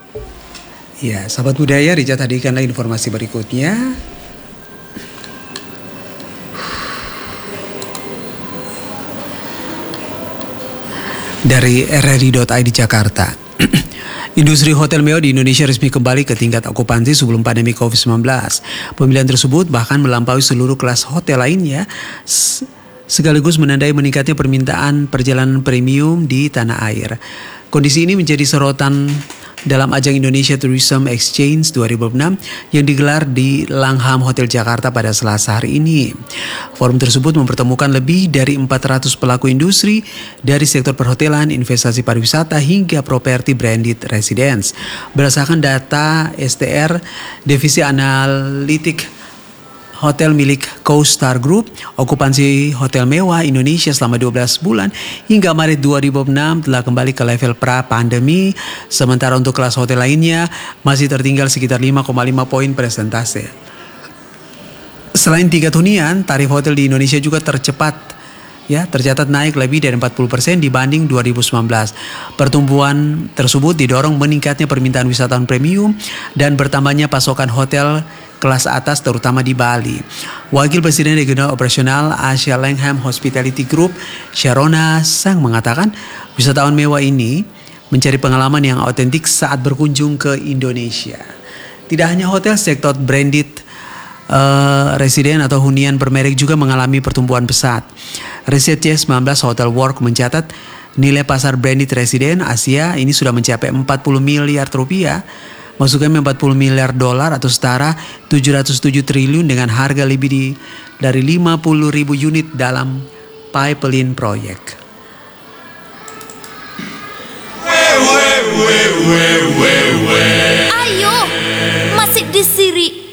Ya, sahabat budaya, Richard hadirkanlah informasi berikutnya. Dari RRI.id Jakarta. Industri hotel mewah di Indonesia resmi kembali ke tingkat okupansi sebelum pandemi COVID-19. Pemilihan tersebut bahkan melampaui seluruh kelas hotel lainnya, sekaligus menandai meningkatnya permintaan perjalanan premium di tanah air. Kondisi ini menjadi sorotan dalam ajang Indonesia Tourism Exchange 2006 yang digelar di Langham Hotel Jakarta pada Selasa hari ini. Forum tersebut mempertemukan lebih dari 400 pelaku industri dari sektor perhotelan, investasi pariwisata hingga properti branded residence. Berdasarkan data STR, divisi analitik hotel milik CoStar Group, okupansi hotel mewah Indonesia selama 12 bulan hingga Maret 2006 telah kembali ke level pra-pandemi, sementara untuk kelas hotel lainnya masih tertinggal sekitar 5,5 poin persentase. Selain tingkat hunian, tarif hotel di Indonesia juga tercatat naik lebih dari 40% dibanding 2019. Pertumbuhan tersebut didorong meningkatnya permintaan wisatawan premium dan bertambahnya pasokan hotel kelas atas terutama di Bali. Wakil Presiden Regional Operasional Asia Langham Hospitality Group, Sharona Sang mengatakan, wisatawan mewah ini mencari pengalaman yang autentik saat berkunjung ke Indonesia. Tidak hanya hotel, sektor branded residen atau hunian bermerek juga mengalami pertumbuhan pesat. Riset C19 Hotel World mencatat nilai pasar branded residen Asia ini sudah mencapai 40 miliar rupiah, maksudnya 40 miliar dolar atau setara 707 triliun dengan harga lebih dari 50 ribu unit dalam pipeline proyek. Ayo, masih di sini.